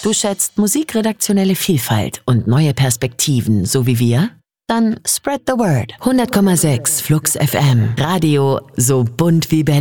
Du schätzt musikredaktionelle Vielfalt und neue Perspektiven, so wie wir? Dann spread the word. 100,6 Flux FM. Radio so bunt wie Berlin.